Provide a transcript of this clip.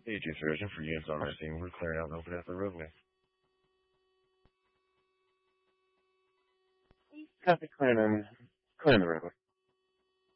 AJ Surgeon for units on my team. We're clearing out and opening up the roadway. Copy, clearing the roadway.